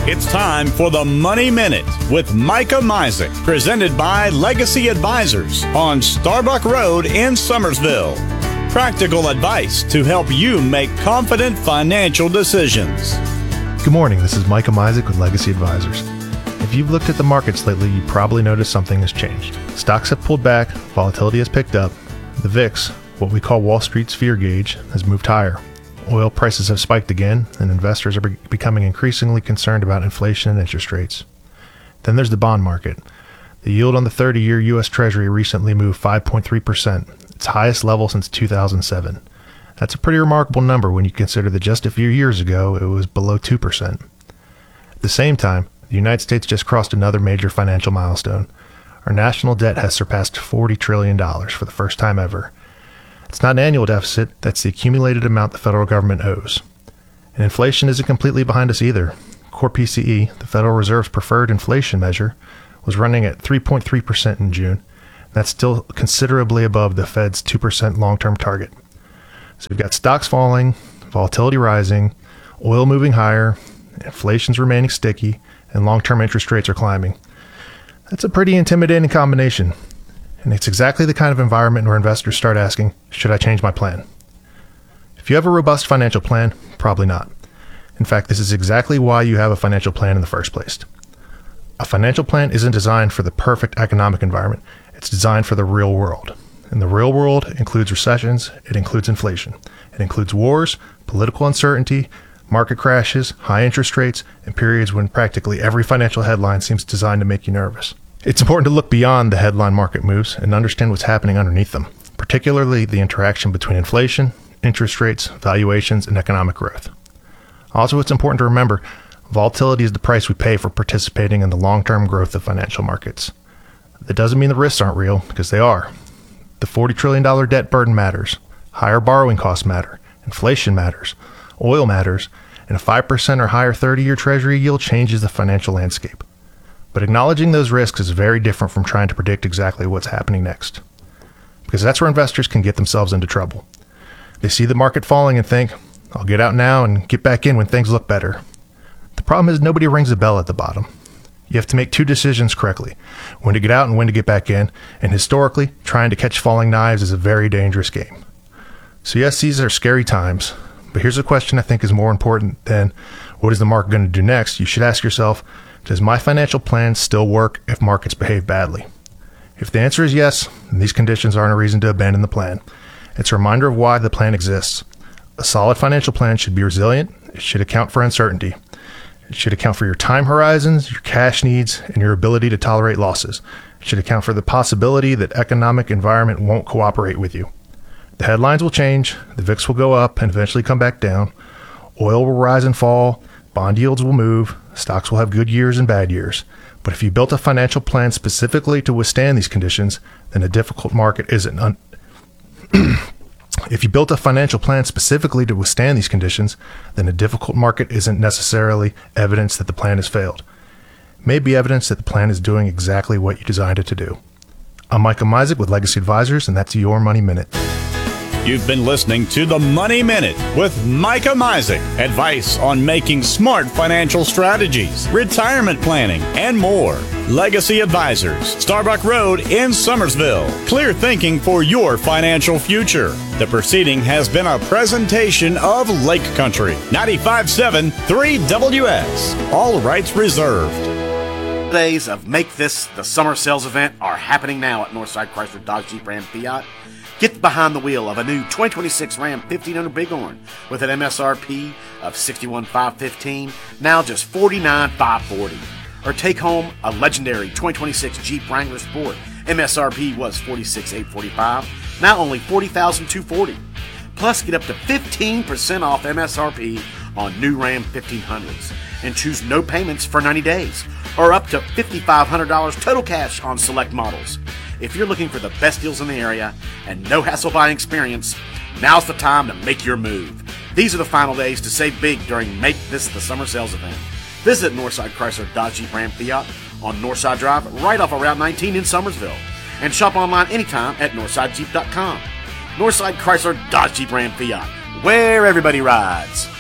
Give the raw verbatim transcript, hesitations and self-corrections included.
It's time for the Money Minute with Micah Misek, presented by Legacy Advisors on Starbuck Road in Summersville. Practical advice to help you make confident financial decisions. Good morning, this is Micah Misek with Legacy Advisors. If you've looked at the markets lately, you probably noticed something has changed. Stocks have pulled back, volatility has picked up, the V I X, what we call Wall Street's fear gauge, has moved higher. Oil prices have spiked again, and investors are be- becoming increasingly concerned about inflation and interest rates. Then there's the bond market. The yield on the thirty-year U S Treasury recently moved five point three percent, its highest level since two thousand seven. That's a pretty remarkable number when you consider that just a few years ago it was below two percent. At the same time, the United States just crossed another major financial milestone. Our national debt has surpassed forty trillion dollars for the first time ever. It's not an annual deficit, that's the accumulated amount the federal government owes. And inflation isn't completely behind us either. Core P C E, the Federal Reserve's preferred inflation measure, was running at three point three percent in June. That's still considerably above the Fed's two percent long-term target. So we've got stocks falling, volatility rising, oil moving higher, inflation's remaining sticky, and long-term interest rates are climbing. That's a pretty intimidating combination. And it's exactly the kind of environment where investors start asking, should I change my plan? If you have a robust financial plan, probably not. In fact, this is exactly why you have a financial plan in the first place. A financial plan isn't designed for the perfect economic environment. It's designed for the real world. And the real world includes recessions, it includes inflation, it includes wars, political uncertainty, market crashes, high interest rates, and periods when practically every financial headline seems designed to make you nervous. It's important to look beyond the headline market moves and understand what's happening underneath them, particularly the interaction between inflation, interest rates, valuations, and economic growth. Also, it's important to remember, volatility is the price we pay for participating in the long-term growth of financial markets. That doesn't mean the risks aren't real, because they are. The forty trillion dollars debt burden matters, higher borrowing costs matter, inflation matters, oil matters, and a five percent or higher thirty-year Treasury yield changes the financial landscape. But acknowledging those risks is very different from trying to predict exactly what's happening next. Because that's where investors can get themselves into trouble. They see the market falling and think, I'll get out now and get back in when things look better. The problem is nobody rings a bell at the bottom. You have to make two decisions correctly, when to get out and when to get back in, and historically, trying to catch falling knives is a very dangerous game. So yes, these are scary times, but here's a question I think is more important than what is the market going to do next. You should ask yourself, does my financial plan still work if markets behave badly? If the answer is yes, then these conditions aren't a reason to abandon the plan. It's a reminder of why the plan exists. A solid financial plan should be resilient, it should account for uncertainty. It should account for your time horizons, your cash needs, and your ability to tolerate losses. It should account for the possibility that economic environment won't cooperate with you. The headlines will change, the V I X will go up and eventually come back down, oil will rise and fall, bond yields will move, stocks will have good years and bad years. But if you built a financial plan specifically to withstand these conditions, then a difficult market isn't un- If you built a financial plan specifically to withstand these conditions, then a difficult market isn't necessarily evidence that the plan has failed. It may be evidence that the plan is doing exactly what you designed it to do. I'm Micah Misek with Legacy Advisors, and that's your Money Minute. You've been listening to the Money Minute with Micah Misek. Advice on making smart financial strategies, retirement planning, and more. Legacy Advisors, Starbuck Road in Summersville. Clear thinking for your financial future. The proceeding has been a presentation of Lake Country, ninety-five point seven three W S. All rights reserved. Days of Make This the Summer Sales event are happening now at Northside Chrysler Dodge Jeep Ram Fiat. Get behind the wheel of a new twenty twenty-six Ram fifteen hundred Bighorn with an M S R P of sixty-one thousand five hundred fifteen dollars, now just forty-nine thousand five hundred forty dollars. Or take home a legendary twenty twenty-six Jeep Wrangler Sport. M S R P was forty-six thousand eight hundred forty-five dollars, now only forty thousand two hundred forty dollars. Plus, get up to fifteen percent off M S R P on new Ram fifteen hundreds. And choose no payments for ninety days, or up to five thousand five hundred dollars total cash on select models. If you're looking for the best deals in the area and no hassle buying experience, now's the time to make your move. These are the final days to save big during Make This the Summer Sales event. Visit Northside Chrysler Dodge Jeep Ram Fiat on Northside Drive right off of Route nineteen in Summersville. And shop online anytime at northside jeep dot com. Northside Chrysler Dodge Jeep Ram Fiat, where everybody rides.